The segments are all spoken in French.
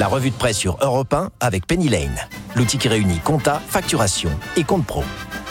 La revue de presse sur Europe 1 avec Penny Lane. L'outil qui réunit compta, facturation et compte pro.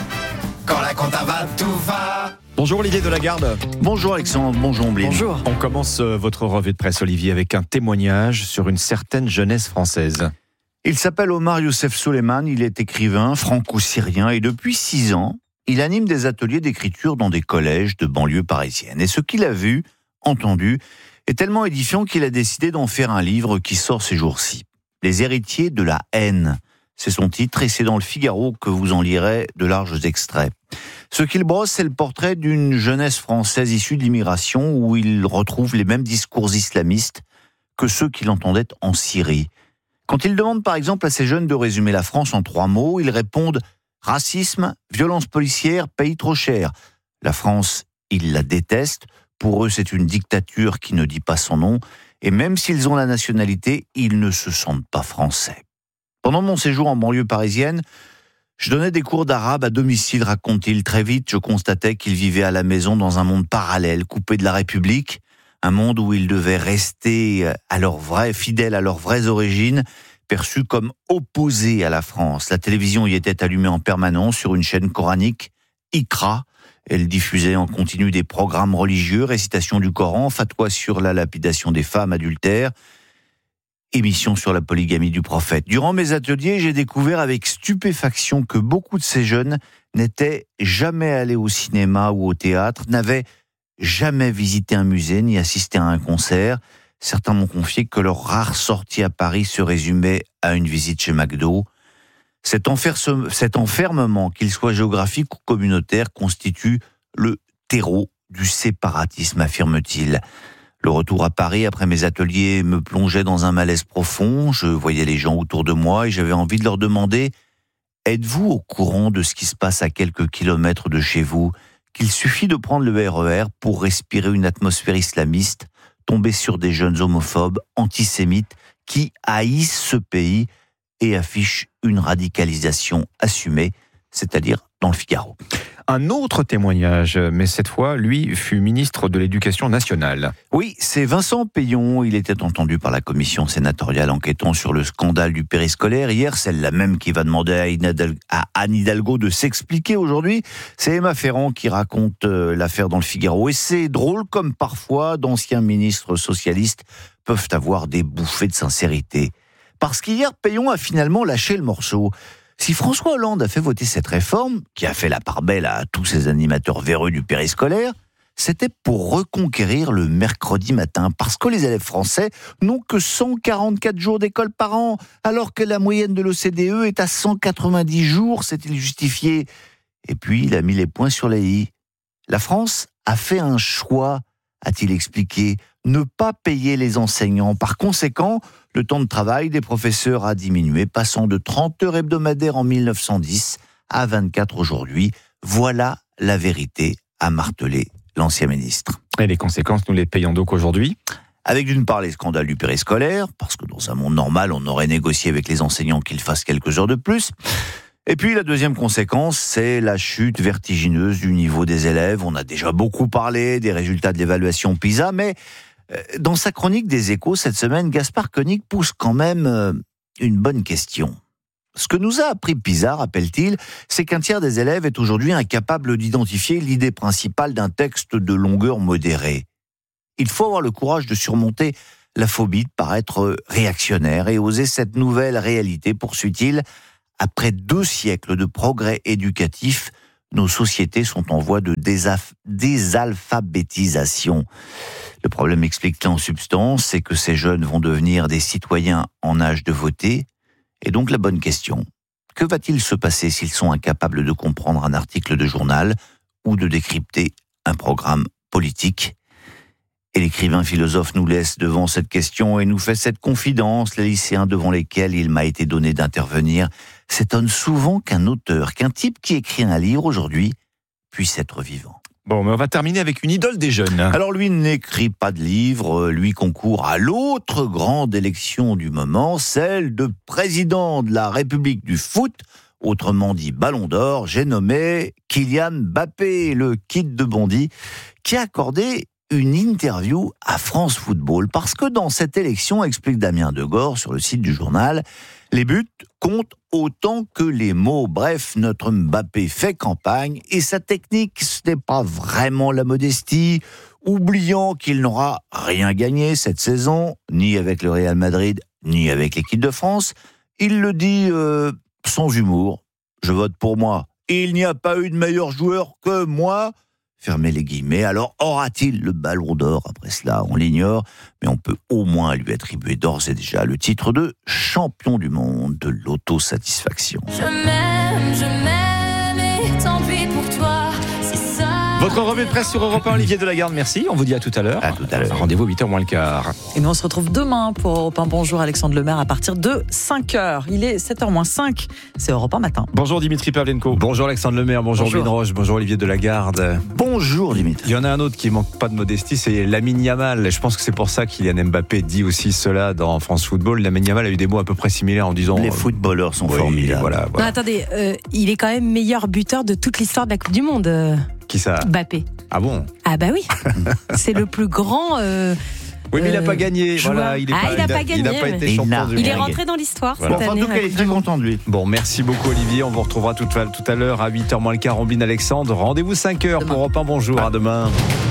Quand la compta va, tout va. Bonjour Olivier Delagarde. Bonjour Alexandre, bonjour Ombline. Bonjour. On commence votre revue de presse, Olivier, avec un témoignage sur une certaine jeunesse française. Il s'appelle Omar Youssef Soleiman, il est écrivain franco-syrien et depuis 6 ans, il anime des ateliers d'écriture dans des collèges de banlieue parisienne. Et ce qu'il a vu, entendu, est tellement édifiant qu'il a décidé d'en faire un livre qui sort ces jours-ci. Les héritiers de la haine, c'est son titre et c'est dans le Figaro que vous en lirez de larges extraits. Ce qu'il brosse, c'est le portrait d'une jeunesse française issue de l'immigration où il retrouve les mêmes discours islamistes que ceux qu'il entendait en Syrie. Quand il demande par exemple à ces jeunes de résumer la France en 3 mots, ils répondent « racisme, violence policière, pays trop cher ». La France, ils la détestent. Pour eux, c'est une dictature qui ne dit pas son nom. Et même s'ils ont la nationalité, ils ne se sentent pas français. Pendant mon séjour en banlieue parisienne, je donnais des cours d'arabe à domicile, raconte-t-il. Très vite, je constatais qu'ils vivaient à la maison dans un monde parallèle, coupé de la République, un monde où ils devaient rester fidèles à leurs vraies origines, perçus comme opposés à la France. La télévision y était allumée en permanence sur une chaîne coranique, Iqra. Elle diffusait en continu des programmes religieux, récitation du Coran, fatwa sur la lapidation des femmes adultères, émission sur la polygamie du prophète. Durant mes ateliers, j'ai découvert avec stupéfaction que beaucoup de ces jeunes n'étaient jamais allés au cinéma ou au théâtre, n'avaient jamais visité un musée ni assisté à un concert. Certains m'ont confié que leur rare sortie à Paris se résumait à une visite chez McDo. Cet enfermement, qu'il soit géographique ou communautaire, constitue le terreau du séparatisme, affirme-t-il. Le retour à Paris après mes ateliers me plongeait dans un malaise profond. Je voyais les gens autour de moi et j'avais envie de leur demander « Êtes-vous au courant de ce qui se passe à quelques kilomètres de chez vous, qu'il suffit de prendre le RER pour respirer une atmosphère islamiste, tomber sur des jeunes homophobes, antisémites, qui haïssent ce pays et affichent une radicalisation assumée, c'est-à-dire dans le Figaro. » Un autre témoignage, mais cette fois, lui, fut ministre de l'Éducation nationale. Oui, c'est Vincent Peillon. Il était entendu par la commission sénatoriale enquêtant sur le scandale du périscolaire. Hier, celle-là même qui va demander à Anne Hidalgo de s'expliquer aujourd'hui. C'est Emma Ferrand qui raconte l'affaire dans le Figaro. Et c'est drôle comme parfois d'anciens ministres socialistes peuvent avoir des bouffées de sincérité. Parce qu'hier, Peillon a finalement lâché le morceau. Si François Hollande a fait voter cette réforme, qui a fait la part belle à tous ces animateurs véreux du périscolaire, c'était pour reconquérir le mercredi matin, parce que les élèves français n'ont que 144 jours d'école par an, alors que la moyenne de l'OCDE est à 190 jours, s'est-il justifié. Et puis, il a mis les points sur les i. La France a fait un choix, a-t-il expliqué, ne pas payer les enseignants. Par conséquent, le temps de travail des professeurs a diminué, passant de 30 heures hebdomadaires en 1910 à 24 aujourd'hui. Voilà la vérité, a martelé l'ancien ministre. Et les conséquences, nous les payons donc aujourd'hui ? Avec d'une part les scandales du périscolaire, parce que dans un monde normal, on aurait négocié avec les enseignants qu'ils fassent quelques heures de plus. Et puis la deuxième conséquence, c'est la chute vertigineuse du niveau des élèves. On a déjà beaucoup parlé des résultats de l'évaluation PISA, mais dans sa chronique des Échos cette semaine, Gaspard Koenig pousse quand même une bonne question. Ce que nous a appris PISA, rappelle-t-il, c'est qu'un tiers des élèves est aujourd'hui incapable d'identifier l'idée principale d'un texte de longueur modérée. Il faut avoir le courage de surmonter la phobie de paraître réactionnaire et oser cette nouvelle réalité, poursuit-il. Après 2 siècles de progrès éducatif, nos sociétés sont en voie de désalphabétisation. Le problème, explique-t-il en substance, c'est que ces jeunes vont devenir des citoyens en âge de voter. Et donc la bonne question, que va-t-il se passer s'ils sont incapables de comprendre un article de journal ou de décrypter un programme politique ? Et l'écrivain philosophe nous laisse devant cette question et nous fait cette confidence. Les lycéens devant lesquels il m'a été donné d'intervenir s'étonnent souvent qu'un auteur, qu'un type qui écrit un livre aujourd'hui, puisse être vivant. Bon, mais on va terminer avec une idole des jeunes. Alors lui n'écrit pas de livre, lui concourt à l'autre grande élection du moment, celle de président de la République du foot, autrement dit Ballon d'Or. J'ai nommé Kylian Mbappé, le kid de Bondy, qui a accordé une interview à France Football. Parce que dans cette élection, explique Damien Degore sur le site du journal, les buts comptent autant que les mots. Bref, notre Mbappé fait campagne et sa technique, ce n'est pas vraiment la modestie, oubliant qu'il n'aura rien gagné cette saison, ni avec le Real Madrid, ni avec l'équipe de France. Il le dit sans humour. Je vote pour moi. Il n'y a pas eu de meilleur joueur que moi. Fermez les guillemets. Alors, aura-t-il le ballon d'or après cela? On l'ignore, mais on peut au moins lui attribuer d'ores et déjà le titre de champion du monde de l'autosatisfaction. Je m'aime et tant pis pour toi, c'est ça. Votre revue de presse sur Europe 1, Olivier Delagarde, merci. On vous dit à tout à l'heure. À tout à l'heure. Rendez-vous 8h moins le quart. Et nous on se retrouve demain pour Europe 1. Bonjour Alexandre Lemaire à partir de 5h. Il est 7h moins 5. C'est Europe 1 matin. Bonjour Dimitri Pavlenko. Bonjour Alexandre Lemaire. Bonjour Lynn Roche. Bonjour Olivier Delagarde. Bonjour Dimitri. Il y en a un autre qui manque pas de modestie, c'est Lamine Yamal. Je pense que c'est pour ça qu'Kylian Mbappé dit aussi cela dans France Football. Lamine Yamal a eu des mots à peu près similaires en disant... Les footballeurs sont formidables. Voilà. Non, attendez, il est quand même meilleur buteur de toute l'histoire de la Coupe du Monde. Qui ça? Mbappé. Ah bon? Ah bah oui. C'est le plus grand... Oui, mais il n'a pas gagné. joueur. Voilà, il n'a pas gagné, pas été mais champion du Il est monde. rentré dans l'histoire Voilà. cette En année. tout cas, il est très content de lui. Bon, merci beaucoup Olivier. On vous retrouvera tout à l'heure à 8h moins le quart. Rombline Alexandre. Rendez-vous 5h pour Europe 1. Bonjour, à demain.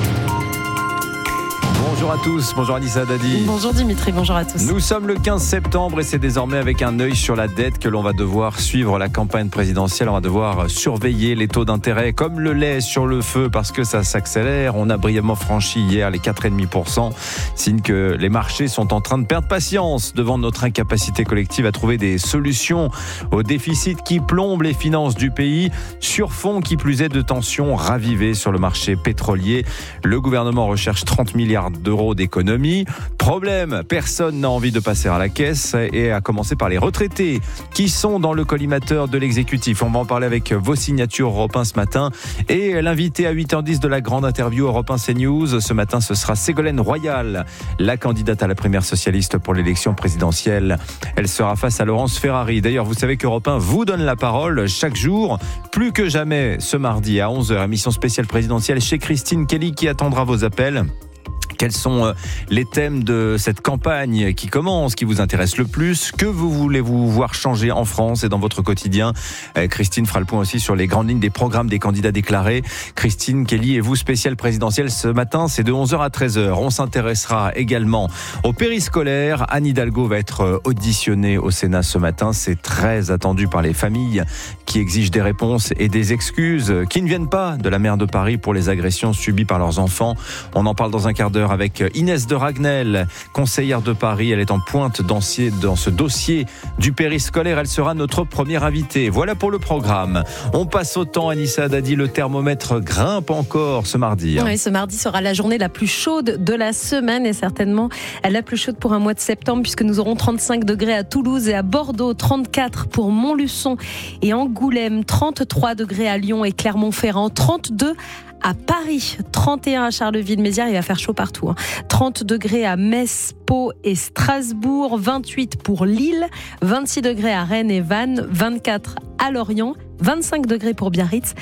Bonjour à tous, bonjour Anissa Dadi. Bonjour Dimitri, bonjour à tous. Nous sommes le 15 septembre et c'est désormais avec un œil sur la dette que l'on va devoir suivre la campagne présidentielle. On va devoir surveiller les taux d'intérêt comme le lait sur le feu parce que ça s'accélère. On a brièvement franchi hier les 4,5%, signe que les marchés sont en train de perdre patience devant notre incapacité collective à trouver des solutions au déficit qui plombe les finances du pays, sur fond qui plus est de tensions ravivées sur le marché pétrolier. Le gouvernement recherche 30 milliards d'euros d'économie. Problème, personne n'a envie de passer à la caisse et à commencer par les retraités qui sont dans le collimateur de l'exécutif. On va en parler avec vos signatures Europe 1 ce matin et l'invité à 8h10 de la grande interview Europe 1 CNews. Ce matin, ce sera Ségolène Royal, la candidate à la primaire socialiste pour l'élection présidentielle. Elle sera face à Laurence Ferrari. D'ailleurs, vous savez qu'Europe 1 vous donne la parole chaque jour, plus que jamais ce mardi à 11h, émission spéciale présidentielle chez Christine Kelly qui attendra vos appels. Quels sont les thèmes de cette campagne qui commence, qui vous intéresse le plus? Que voulez-vous voir changer en France et dans votre quotidien? Christine fera le point aussi sur les grandes lignes des programmes des candidats déclarés. Christine Kelly et vous, spéciale présidentielle ce matin, c'est de 11h à 13h. On s'intéressera également au périscolaire. Anne Hidalgo va être auditionnée au Sénat ce matin. C'est très attendu par les familles qui exigent des réponses et des excuses qui ne viennent pas de la maire de Paris pour les agressions subies par leurs enfants. On en parle dans un quart d'heure avec Inès de Ragnel, conseillère de Paris. Elle est en pointe dans ce dossier du périscolaire. Elle sera notre première invitée. Voilà pour le programme. On passe au temps, Anissa Dadi. Le thermomètre grimpe encore ce mardi. Oui, ce mardi sera la journée la plus chaude de la semaine et certainement la plus chaude pour un mois de septembre puisque nous aurons 35 degrés à Toulouse et à Bordeaux, 34 pour Montluçon et Angoulême, 33 degrés à Lyon et Clermont-Ferrand, 32 à Paris, 31 à Charleville-Mézières, il va faire chaud partout. 30 degrés à Metz, Pau et Strasbourg, 28 pour Lille, 26 degrés à Rennes et Vannes, 24 à Lorient, 25 degrés pour Biarritz,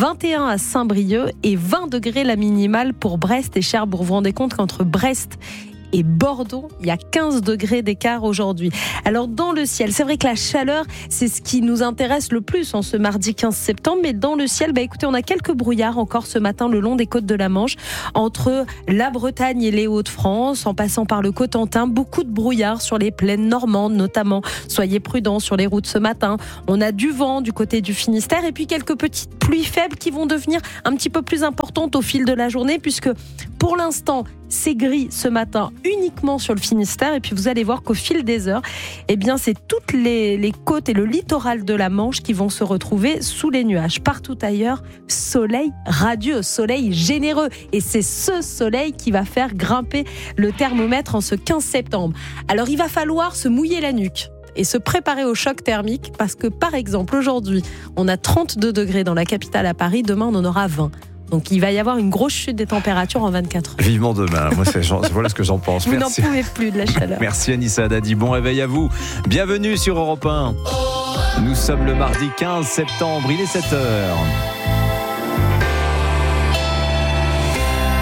21 à Saint-Brieuc et 20 degrés la minimale pour Brest et Cherbourg. Vous vous rendez compte qu'entre Brest et Bordeaux, il y a 15 degrés d'écart aujourd'hui. Alors dans le ciel, c'est vrai que la chaleur, c'est ce qui nous intéresse le plus en ce mardi 15 septembre, mais dans le ciel, écoutez, on a quelques brouillards encore ce matin le long des côtes de la Manche, entre la Bretagne et les Hauts-de-France, en passant par le Cotentin, beaucoup de brouillards sur les plaines normandes notamment. Soyez prudents sur les routes ce matin. On a du vent du côté du Finistère et puis quelques petites pluies faibles qui vont devenir un petit peu plus importantes au fil de la journée, puisque pour l'instant, c'est gris ce matin uniquement sur le Finistère et puis vous allez voir qu'au fil des heures, c'est toutes les côtes et le littoral de la Manche qui vont se retrouver sous les nuages. Partout ailleurs, soleil radieux, soleil généreux et c'est ce soleil qui va faire grimper le thermomètre en ce 15 septembre. Alors il va falloir se mouiller la nuque et se préparer au choc thermique parce que par exemple aujourd'hui, on a 32 degrés dans la capitale à Paris, demain on en aura 20. Donc il va y avoir une grosse chute des températures en 24 heures. Vivement demain, moi voilà ce que j'en pense. Vous Merci. n'en pouvez plus de la chaleur. Merci Anissa Dadi, bon réveil à vous. Bienvenue sur Europe 1. Nous sommes le mardi 15 septembre, il est 7h.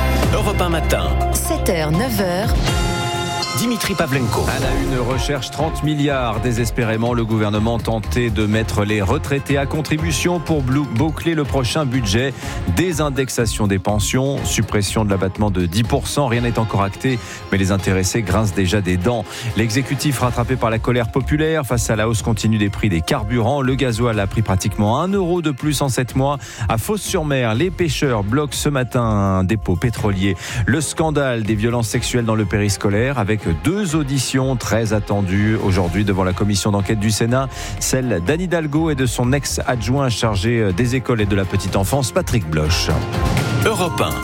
Europe 1 matin. 7h, 9h. Dimitri Pavlenko. À la une, recherche 30 milliards. Désespérément, le gouvernement tentait de mettre les retraités à contribution pour boucler le prochain budget. Désindexation des pensions, suppression de l'abattement de 10%. Rien n'est encore acté, mais les intéressés grincent déjà des dents. L'exécutif rattrapé par la colère populaire face à la hausse continue des prix des carburants. Le gasoil a pris pratiquement 1 euro de plus en 7 mois. À Fos-sur-Mer, les pêcheurs bloquent ce matin un dépôt pétrolier. Le scandale des violences sexuelles dans le périscolaire avec 2 auditions très attendues aujourd'hui devant la commission d'enquête du Sénat, celle d'Anne Hidalgo et de son ex-adjoint chargé des écoles et de la petite enfance, Patrick Bloch. Europe 1.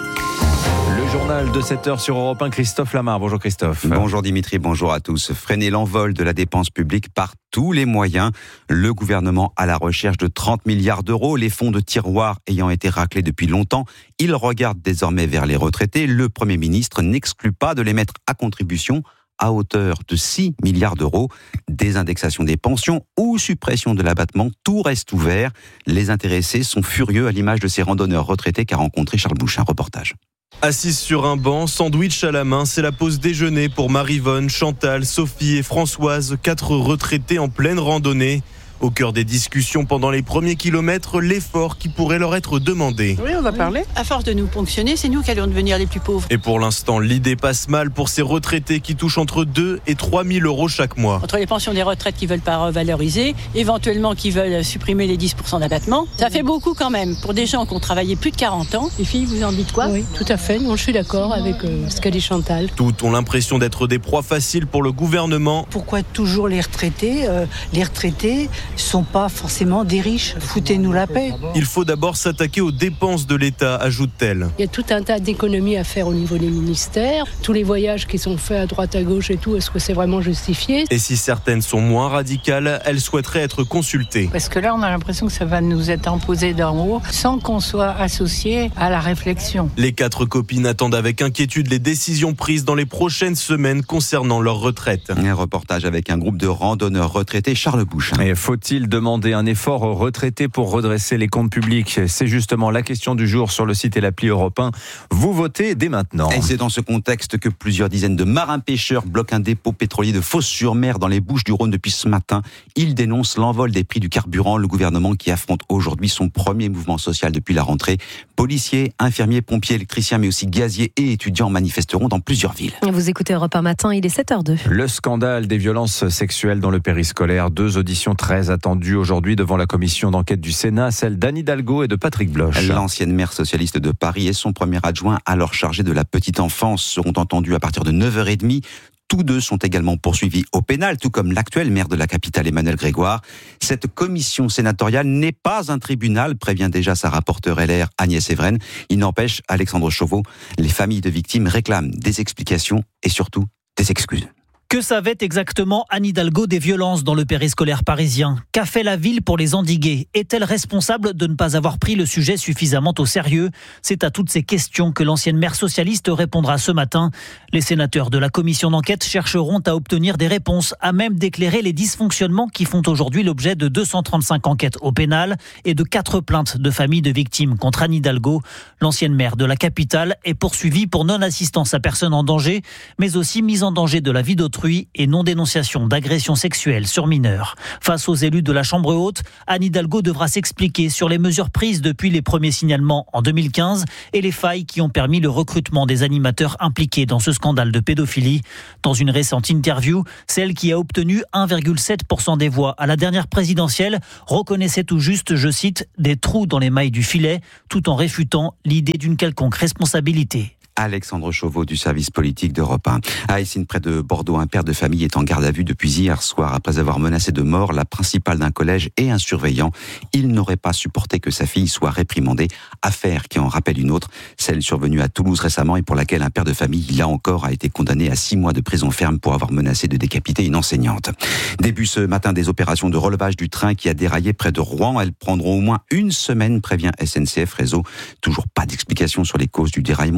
Le journal de 7h sur Europe 1, Christophe Lamar. Bonjour Christophe. Bonjour Dimitri, bonjour à tous. Freiner l'envol de la dépense publique par tous les moyens. Le gouvernement à la recherche de 30 milliards d'euros, les fonds de tiroir ayant été raclés depuis longtemps. Il regarde désormais vers les retraités. Le Premier ministre n'exclut pas de les mettre à contribution à hauteur de 6 milliards d'euros. Désindexation des pensions ou suppression de l'abattement, tout reste ouvert. Les intéressés sont furieux à l'image de ces randonneurs retraités qu'a rencontré Charles Bouchin. Reportage. Assise sur un banc, sandwich à la main, c'est la pause déjeuner pour Maryvonne, Chantal, Sophie et Françoise, 4 retraités en pleine randonnée. Au cœur des discussions pendant les premiers kilomètres, l'effort qui pourrait leur être demandé. Oui, on va parler. À force de nous ponctionner, c'est nous qui allons devenir les plus pauvres. Et pour l'instant, l'idée passe mal pour ces retraités qui touchent entre 2 et 3 000 euros chaque mois. Entre les pensions des retraites qui veulent pas revaloriser, éventuellement qui veulent supprimer les 10% d'abattement, ça fait beaucoup quand même pour des gens qui ont travaillé plus de 40 ans. Les filles, vous en dites quoi ? Oui, tout à fait. Non, je suis d'accord avec ce qu'a dit Chantal. Toutes ont l'impression d'être des proies faciles pour le gouvernement. Pourquoi toujours les retraités ? Les retraités sont pas forcément des riches. Foutez-nous la paix. Il faut d'abord s'attaquer aux dépenses de l'État, ajoute-t-elle. Il y a tout un tas d'économies à faire au niveau des ministères. Tous les voyages qui sont faits à droite, à gauche et tout, est-ce que c'est vraiment justifié ? Et si certaines sont moins radicales, elles souhaiteraient être consultées. Parce que là, on a l'impression que ça va nous être imposé d'en haut, sans qu'on soit associé à la réflexion. Les 4 copines attendent avec inquiétude les décisions prises dans les prochaines semaines concernant leur retraite. Un reportage avec un groupe de randonneurs retraités, Charles Bouchin. Et faut-il demander un effort aux retraités pour redresser les comptes publics ? C'est justement la question du jour sur le site et l'appli Europe 1. Vous votez dès maintenant. Et c'est dans ce contexte que plusieurs dizaines de marins-pêcheurs bloquent un dépôt pétrolier de Fos-sur-Mer dans les Bouches-du-Rhône depuis ce matin. Ils dénoncent l'envol des prix du carburant. Le gouvernement qui affronte aujourd'hui son premier mouvement social depuis la rentrée. Policiers, infirmiers, pompiers, électriciens, mais aussi gaziers et étudiants manifesteront dans plusieurs villes. Vous écoutez Europe 1 matin, il est 7h02. Le scandale des violences sexuelles dans le périscolaire. 2 auditions très attendues aujourd'hui devant la commission d'enquête du Sénat, celle d'Anne Hidalgo et de Patrick Bloch. L'ancienne maire socialiste de Paris et son premier adjoint, alors chargé de la petite enfance, seront entendus à partir de 9h30. Tous 2 sont également poursuivis au pénal, tout comme l'actuel maire de la capitale, Emmanuel Grégoire. Cette commission sénatoriale n'est pas un tribunal, prévient déjà sa rapporteure LR, Agnès Evren. Il n'empêche, Alexandre Chauveau, les familles de victimes réclament des explications et surtout des excuses. Que savait exactement Anne Hidalgo des violences dans le périscolaire parisien ? Qu'a fait la ville pour les endiguer ? Est-elle responsable de ne pas avoir pris le sujet suffisamment au sérieux ? C'est à toutes ces questions que l'ancienne maire socialiste répondra ce matin. Les sénateurs de la commission d'enquête chercheront à obtenir des réponses à même d'éclairer les dysfonctionnements qui font aujourd'hui l'objet de 235 enquêtes au pénal et de 4 plaintes de familles de victimes contre Anne Hidalgo. L'ancienne maire de la capitale est poursuivie pour non-assistance à personne en danger, mais aussi mise en danger de la vie d'autrui et non-dénonciation d'agressions sexuelles sur mineurs. Face aux élus de la Chambre haute, Anne Hidalgo devra s'expliquer sur les mesures prises depuis les premiers signalements en 2015 et les failles qui ont permis le recrutement des animateurs impliqués dans ce scandale de pédophilie. Dans une récente interview, celle qui a obtenu 1,7% des voix à la dernière présidentielle reconnaissait tout juste, je cite, des trous dans les mailles du filet, tout en réfutant l'idée d'une quelconque responsabilité. Alexandre Chauveau du service politique d'Europe 1. À Essines, près de Bordeaux, un père de famille est en garde à vue depuis hier soir après avoir menacé de mort la principale d'un collège et un surveillant. Il n'aurait pas supporté que sa fille soit réprimandée. Affaire qui en rappelle une autre, celle survenue à Toulouse récemment et pour laquelle un père de famille, là encore, a été condamné à 6 mois de prison ferme pour avoir menacé de décapiter une enseignante. Début ce matin des opérations de relevage du train qui a déraillé près de Rouen. Elles prendront au moins une semaine, prévient SNCF Réseau. Toujours pas d'explication sur les causes du déraillement de cette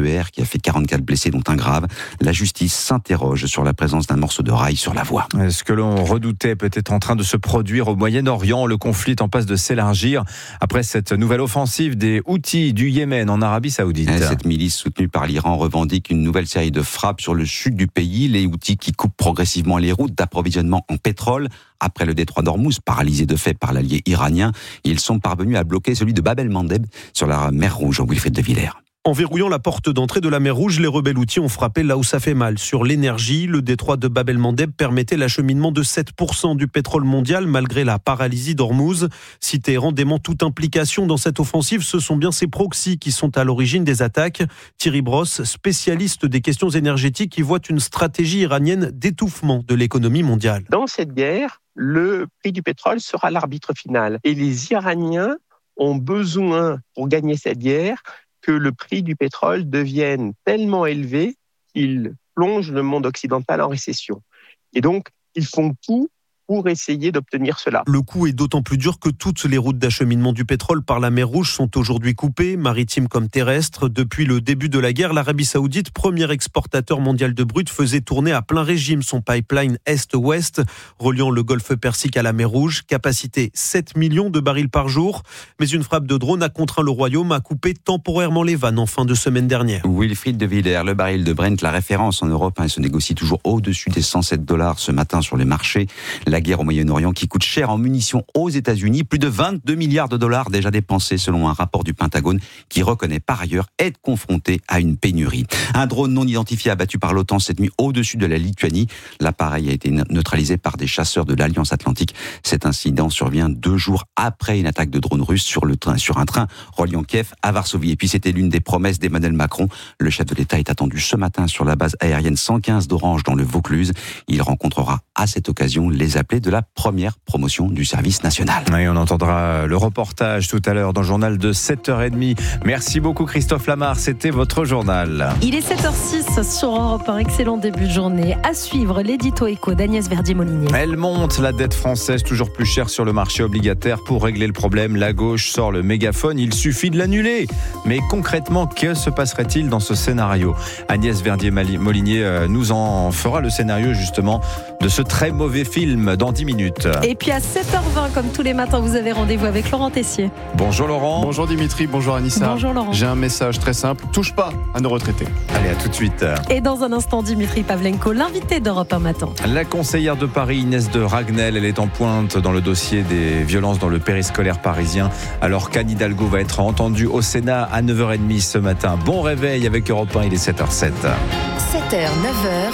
RER qui a fait 44 blessés, dont un grave. La justice s'interroge sur la présence d'un morceau de rail sur la voie. Ce que l'on redoutait peut être en train de se produire au Moyen-Orient. Le conflit est en passe de s'élargir après cette nouvelle offensive des Houthis du Yémen en Arabie Saoudite. Cette milice soutenue par l'Iran revendique une nouvelle série de frappes sur le sud du pays. Les Houthis qui coupent progressivement les routes d'approvisionnement en pétrole. Après le détroit d'Ormuz, paralysé de fait par l'allié iranien, ils sont parvenus à bloquer celui de Bab el-Mandeb sur la mer Rouge, Wilfried de Villers. En verrouillant la porte d'entrée de la mer Rouge, les rebelles houthis ont frappé là où ça fait mal. Sur l'énergie, le détroit de Bab el-Mandeb permettait l'acheminement de 7% du pétrole mondial malgré la paralysie d'Ormuz. Si Téhéran dément toute implication dans cette offensive, ce sont bien ces proxys qui sont à l'origine des attaques. Thierry Brosse, spécialiste des questions énergétiques, y voit une stratégie iranienne d'étouffement de l'économie mondiale. Dans cette guerre, le prix du pétrole sera l'arbitre final. Et les Iraniens ont besoin, pour gagner cette guerre, que le prix du pétrole devienne tellement élevé qu'il plonge le monde occidental en récession. Et donc, ils font tout pour essayer d'obtenir cela. Le coup est d'autant plus dur que toutes les routes d'acheminement du pétrole par la mer Rouge sont aujourd'hui coupées, maritimes comme terrestres. Depuis le début de la guerre, l'Arabie Saoudite, premier exportateur mondial de brut, faisait tourner à plein régime son pipeline Est-Ouest, reliant le golfe Persique à la mer Rouge. Capacité 7 millions de barils par jour. Mais une frappe de drone a contraint le Royaume à couper temporairement les vannes en fin de semaine dernière. Wilfried de Villers, le baril de Brent, la référence en Europe, se négocie toujours au-dessus des $107 ce matin sur les marchés. La guerre au Moyen-Orient qui coûte cher en munitions aux États-Unis, plus de 22 milliards de dollars déjà dépensés selon un rapport du Pentagone qui reconnaît par ailleurs être confronté à une pénurie. Un drone non identifié abattu par l'OTAN cette nuit au-dessus de la Lituanie. L'appareil a été neutralisé par des chasseurs de l'Alliance Atlantique. Cet incident survient 2 jours après une attaque de drone russe sur un train reliant Kiev à Varsovie. Et puis c'était l'une des promesses d'Emmanuel Macron. Le chef de l'État est attendu ce matin sur la base aérienne 115 d'Orange dans le Vaucluse. Il rencontrera à cette occasion les appelés de la première promotion du service national. Et on entendra le reportage tout à l'heure dans le journal de 7h30. Merci beaucoup Christophe Lamar, c'était votre journal. Il est 7h06 sur Europe 1, excellent début de journée. À suivre l'édito éco d'Agnès Verdier-Molinier. Elle monte, la dette française toujours plus chère sur le marché obligataire. Pour régler le problème, la gauche sort le mégaphone, il suffit de l'annuler. Mais concrètement, que se passerait-il dans ce scénario ? Agnès Verdier-Molinier nous en fera le scénario justement de ce très mauvais film dans 10 minutes. Et puis à 7h20, comme tous les matins, vous avez rendez-vous avec Laurent Tessier. Bonjour Laurent. Bonjour Dimitri, bonjour Anissa. Bonjour Laurent. J'ai un message très simple, touche pas à nos retraités. Allez, à tout de suite. Et dans un instant, Dimitri Pavlenko, l'invité d'Europe 1 matin. La conseillère de Paris, Inès de Ragnel, elle est en pointe dans le dossier des violences dans le périscolaire parisien, alors qu'Anne Hidalgo va être entendue au Sénat à 9h30 ce matin. Bon réveil avec Europe 1, il est 7h07. 7h, 9h.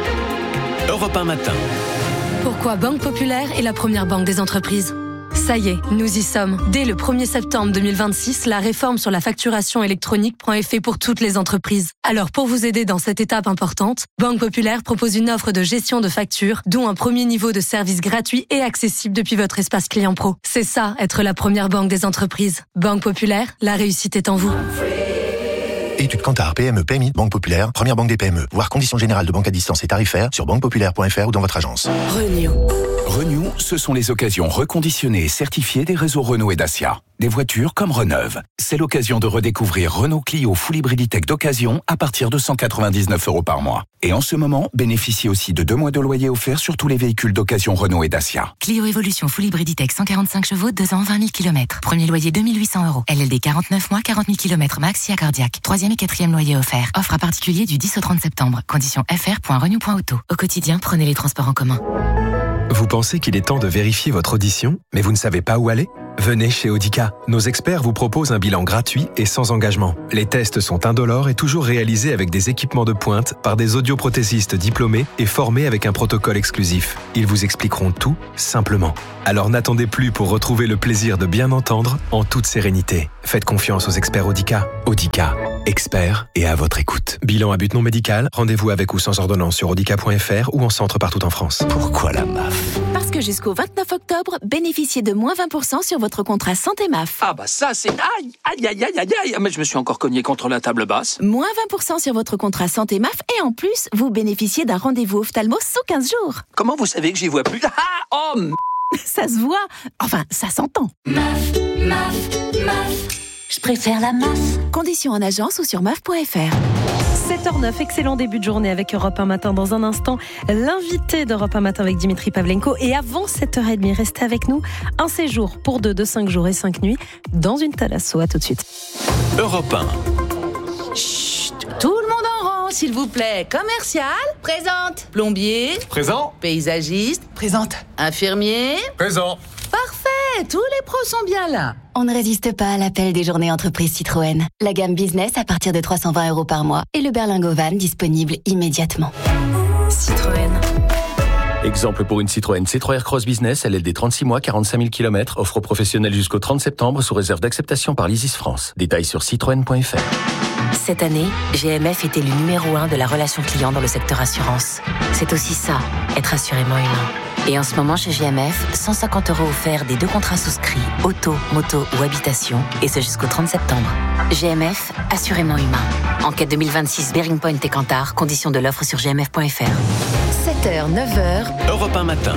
Europe 1 matin. Pourquoi Banque Populaire est la première banque des entreprises ? Ça y est, nous y sommes. Dès le 1er septembre 2026, la réforme sur la facturation électronique prend effet pour toutes les entreprises. Alors pour vous aider dans cette étape importante, Banque Populaire propose une offre de gestion de factures, dont un premier niveau de service gratuit et accessible depuis votre espace client pro. C'est ça, être la première banque des entreprises. Banque Populaire, la réussite est en vous. Études Kantar, PME, PMI, Banque Populaire, première banque des PME. Voir conditions générales de banque à distance et tarifaires sur banquepopulaire.fr ou dans votre agence. Renew, ce sont les occasions reconditionnées et certifiées des réseaux Renault et Dacia. Des voitures comme Reneuve. C'est l'occasion de redécouvrir Renault Clio Full Hybriditech d'occasion à partir de 199 € par mois. Et en ce moment, bénéficiez aussi de 2 mois de loyer offerts sur tous les véhicules d'occasion Renault et Dacia. Clio Evolution Full Hybriditech 145 chevaux, 2 ans, 20 000 km. Premier loyer 2 800 €. LLD 49 mois, 40 000 km max, SIA cardiaque. 3e et 4e loyer offert. Offre à particulier du 10 au 30 septembre. Conditions fr.renew.auto. Au quotidien, prenez les transports en commun. Vous pensez qu'il est temps de vérifier votre audition, mais vous ne savez pas où aller ? Venez chez Audica. Nos experts vous proposent un bilan gratuit et sans engagement. Les tests sont indolores et toujours réalisés avec des équipements de pointe par des audioprothésistes diplômés et formés avec un protocole exclusif. Ils vous expliqueront tout simplement. Alors n'attendez plus pour retrouver le plaisir de bien entendre en toute sérénité. Faites confiance aux experts Audica. Audica, experts et à votre écoute. Bilan à but non médical, rendez-vous avec ou sans ordonnance sur audica.fr ou en centre partout en France. Pourquoi la MAF ? Parce que jusqu'au 29 octobre, bénéficiez de moins 20% sur votre contrat santé MAF. Ah bah ça c'est... Aïe, aïe, aïe, aïe, aïe, aïe. Mais je me suis encore cogné contre la table basse. Moins 20% sur votre contrat santé MAF et en plus, vous bénéficiez d'un rendez-vous ophtalmo sous 15 jours. Comment vous savez que j'y vois plus ? Ah, oh, ça se voit. Enfin, ça s'entend. MAF, MAF, MAF. Je préfère la MAF. Conditions en agence ou sur MAF.fr. 7h09, excellent début de journée avec Europe 1 Matin. Dans un instant, l'invité d'Europe 1 Matin avec Dimitri Pavlenko. Et avant 7h30, restez avec nous. Un séjour pour deux de 5 jours et 5 nuits dans une thalasso. À tout de suite. Europe 1. Chut, tout le monde en rang, s'il vous plaît. Commercial, présente. Plombier, présent. Paysagiste, présente. Infirmier, présent. Parfait, tous les pros sont bien là. On ne résiste pas à l'appel des journées entreprises Citroën. La gamme business à partir de 320 € par mois et le berlingot van disponible immédiatement. Citroën. Exemple pour une Citroën C3 Aircross Business, LLD 36 mois, 45 000 km, offre professionnelle jusqu'au 30 septembre sous réserve d'acceptation par l'Isis France. Détails sur citroën.fr. Cette année, GMF était le numéro 1 de la relation client dans le secteur assurance. C'est aussi ça, être assurément humain. Et en ce moment chez GMF, 150 € offerts des 2 contrats souscrits, auto, moto ou habitation, et ce jusqu'au 30 septembre. GMF, assurément humain. Enquête 2026 Bearing Point et Kantar, conditions de l'offre sur gmf.fr. 7h, 9h. Europe 1 Matin.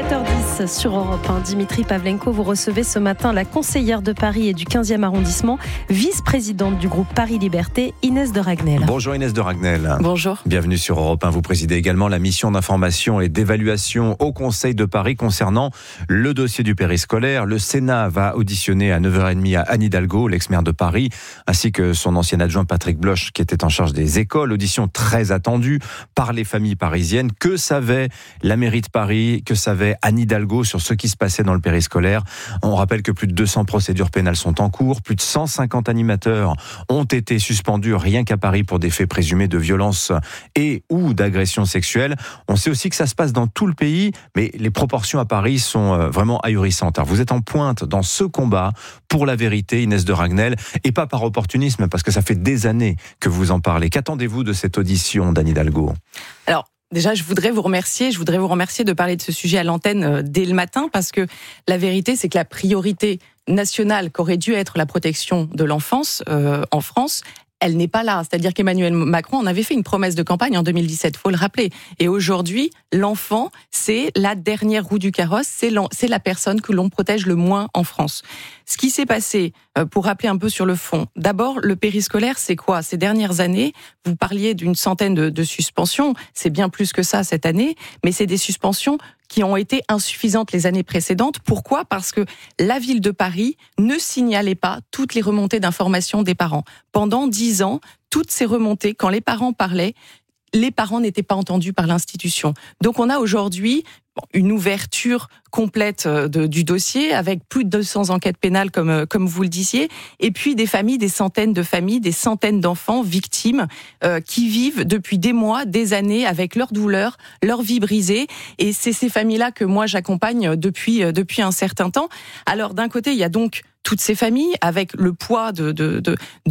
7h10 sur Europe 1. Dimitri Pavlenko, vous recevez ce matin la conseillère de Paris et du 15e arrondissement, vice-présidente du groupe Paris Liberté, Inès de Ragnel. Bonjour Inès de Ragnel. Bonjour. Bienvenue sur Europe 1. Vous présidez également la mission d'information et d'évaluation au Conseil de Paris concernant le dossier du périscolaire. Le Sénat va auditionner à 9h30 à Anne Hidalgo, l'ex-maire de Paris, ainsi que son ancien adjoint Patrick Bloch, qui était en charge des écoles. Audition très attendue par les familles parisiennes. Que savait la mairie de Paris, que savait Anne Hidalgo sur ce qui se passait dans le périscolaire? On rappelle que plus de 200 procédures pénales sont en cours, plus de 150 animateurs ont été suspendus rien qu'à Paris pour des faits présumés de violence et ou d'agression sexuelle. On sait aussi que ça se passe dans tout le pays, mais les proportions à Paris sont vraiment ahurissantes. Alors vous êtes en pointe dans ce combat pour la vérité, Inès de Ragnel, et pas par opportunisme, parce que ça fait des années que vous en parlez. Qu'attendez-vous de cette audition d'Anne Hidalgo? Alors, déjà, je voudrais vous remercier de parler de ce sujet à l'antenne dès le matin, parce que la vérité, c'est que la priorité nationale qu'aurait dû être la protection de l'enfance en France, elle n'est pas là. C'est-à-dire qu'Emmanuel Macron en avait fait une promesse de campagne en 2017, faut le rappeler. Et aujourd'hui, l'enfant, c'est la dernière roue du carrosse, c'est la personne que l'on protège le moins en France. Ce qui s'est passé, pour rappeler un peu sur le fond, d'abord, le périscolaire, c'est quoi? Ces dernières années, vous parliez d'une centaine de suspensions, c'est bien plus que ça cette année, mais c'est des suspensions qui ont été insuffisantes les années précédentes. Pourquoi? Parce que la ville de Paris ne signalait pas toutes les remontées d'informations des parents. Pendant 10 ans, toutes ces remontées, quand les parents parlaient, les parents n'étaient pas entendus par l'institution. Donc on a aujourd'hui une ouverture complète du dossier avec plus de 200 enquêtes pénales comme vous le disiez, et puis des familles, des centaines de familles, des centaines d'enfants victimes qui vivent depuis des mois, des années avec leur douleur, leur vie brisée, et c'est ces familles-là que moi j'accompagne depuis un certain temps. Alors d'un côté, il y a donc toutes ces familles avec le poids de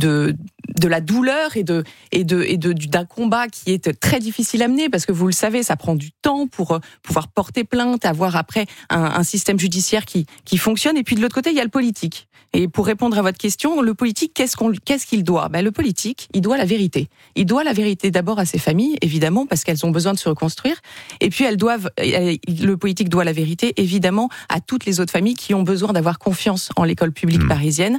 la douleur et d'un combat qui est très difficile à mener, parce que vous le savez, ça prend du temps pour pouvoir porter plainte, avoir après un système judiciaire qui fonctionne. Et puis de l'autre côté, il y a le politique. Et pour répondre à votre question, le politique, qu'est-ce qu'il doit? Le politique, il doit la vérité. Il doit la vérité d'abord à ses familles, évidemment, parce qu'elles ont besoin de se reconstruire. Et puis le politique doit la vérité, évidemment, à toutes les autres familles qui ont besoin d'avoir confiance en l'école publique parisienne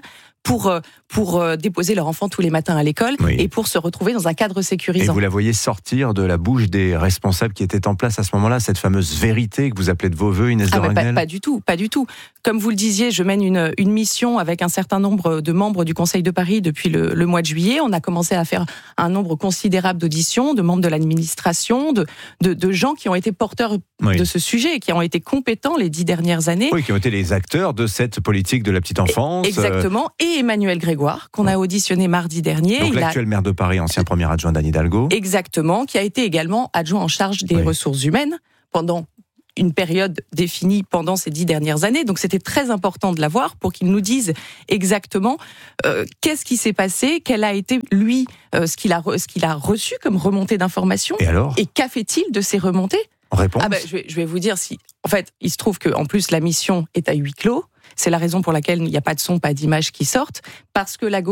pour déposer leur enfant tous les matins à l'école, oui, et pour se retrouver dans un cadre sécurisant. Et vous la voyez sortir de la bouche des responsables qui étaient en place à ce moment-là, cette fameuse vérité que vous appelez de vos voeux, Inès de Ragnel? Pas du tout. Comme vous le disiez, je mène une mission avec un certain nombre de membres du Conseil de Paris depuis le mois de juillet. On a commencé à faire un nombre considérable d'auditions, de membres de l'administration, de gens qui ont été porteurs de ce sujet, qui ont été compétents les 10 dernières années. Oui, qui ont été les acteurs de cette politique de la petite enfance. Exactement. Et Emmanuel Grégoire, qu'on a auditionné mardi dernier. Donc l'actuel maire de Paris, ancien premier adjoint d'Anne Hidalgo. Exactement, qui a été également adjoint en charge des ressources humaines pendant une période définie pendant ces 10 dernières années. Donc c'était très important de l'avoir pour qu'il nous dise exactement qu'est-ce qui s'est passé, quel a été, lui, ce qu'il a reçu comme remontée d'informations. Et alors ? Et qu'a fait-il de ces remontées ? En réponse ? Je vais vous dire, en fait, il se trouve qu'en plus, la mission est à huis clos. C'est la raison pour laquelle il n'y a pas de son, pas d'image qui sortent, parce que la